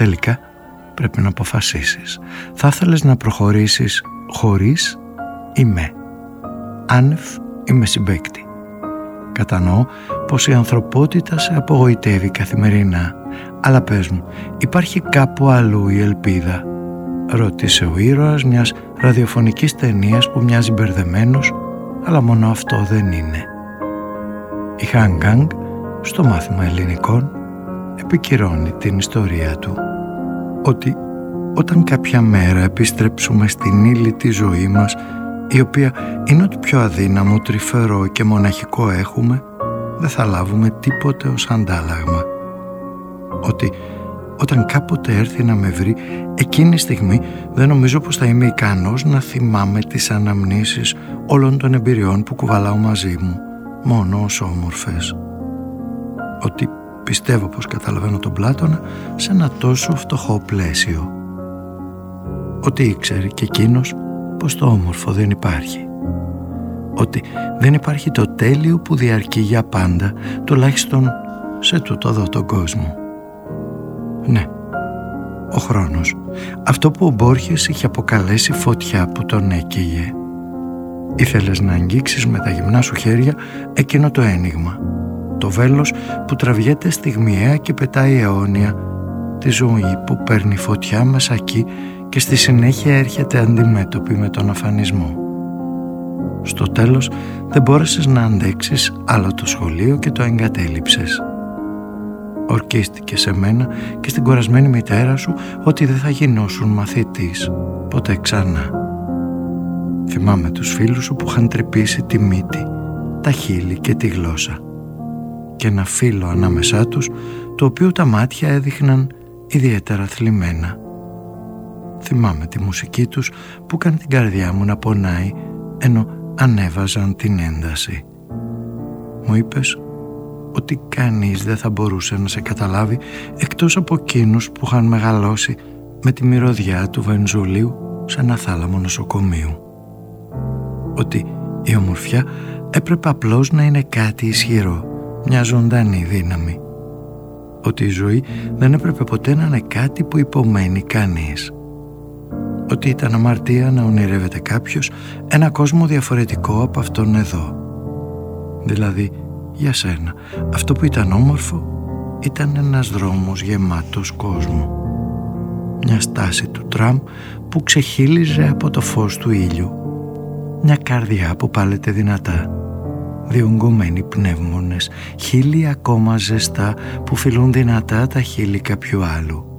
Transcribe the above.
τελικά πρέπει να αποφασίσεις. Θα ήθελες να προχωρήσεις χωρίς ή με, άνευ ή με συμπαίκτη? Κατανοώ πως η ανθρωπότητα σε απογοητεύει καθημερινά, αλλά πες μου, υπάρχει κάπου αλλού η ελπίδα? Ρώτησε ο ήρωας μιας ραδιοφωνικής ταινίας που μοιάζει μπερδεμένος, αλλά μόνο αυτό δεν είναι. Η Χάνγκ στο μάθημα ελληνικών επικυρώνει την ιστορία του, ότι όταν κάποια μέρα επιστρέψουμε στην ύλη τη ζωή μας, η οποία είναι ό,τι πιο αδύναμο, τρυφερό και μοναχικό έχουμε, δεν θα λάβουμε τίποτε ως αντάλλαγμα. Ότι όταν κάποτε έρθει να με βρει, εκείνη τη στιγμή δεν νομίζω πως θα είμαι ικανός να θυμάμαι τις αναμνήσεις όλων των εμπειριών που κουβαλάω μαζί μου, μόνο ως όμορφες. Ότι πιστεύω πως καταλαβαίνω τον Πλάτωνα σε ένα τόσο φτωχό πλαίσιο. Ότι ήξερε και εκείνος πως το όμορφο δεν υπάρχει. Ότι δεν υπάρχει το τέλειο που διαρκεί για πάντα, τουλάχιστον σε τούτο εδώ τον κόσμο. Ναι, ο χρόνος, αυτό που ο Μπόρχες είχε αποκαλέσει φωτιά που τον έκαιγε. Ήθελες να αγγίξεις με τα γυμνά σου χέρια εκείνο το ένιγμα, το βέλος που τραβιέται στιγμιαία και πετάει αιώνια, τη ζωή που παίρνει φωτιά μέσα εκεί και στη συνέχεια έρχεται αντιμέτωπη με τον αφανισμό. Στο τέλος δεν μπόρεσες να αντέξεις άλλο το σχολείο και το εγκατέλειψες. Ορκίστηκε σε μένα και στην κουρασμένη μητέρα σου ότι δεν θα γινώσουν μαθητής ποτέ ξανά. Θυμάμαι τους φίλους σου που είχαν τρυπήσει τη μύτη, τα χείλη και τη γλώσσα και ένα φύλλο ανάμεσά τους, το οποίο τα μάτια έδειχναν ιδιαίτερα θλιμμένα. Θυμάμαι τη μουσική τους που έκανε την καρδιά μου να πονάει ενώ ανέβαζαν την ένταση. Μου είπες ότι κανείς δεν θα μπορούσε να σε καταλάβει εκτός από εκείνους που είχαν μεγαλώσει με τη μυρωδιά του Βενζουλίου σε ένα θάλαμο νοσοκομείου. Ότι η ομορφιά έπρεπε απλώς να είναι κάτι ισχυρό, μια ζωντανή δύναμη. Ότι η ζωή δεν έπρεπε ποτέ να είναι κάτι που υπομένει κανείς. Ότι ήταν αμαρτία να ονειρεύεται κάποιος ένα κόσμο διαφορετικό από αυτόν εδώ. Δηλαδή, για σένα, αυτό που ήταν όμορφο ήταν ένας δρόμος γεμάτος κόσμο. Μια στάση του τραμ που ξεχύλιζε από το φως του ήλιου. Μια καρδιά που πάλεται δυνατά. Διογκωμένοι πνεύμονες, χείλη ακόμα ζεστά που φυλούν δυνατά τα χείλη κάποιου άλλου.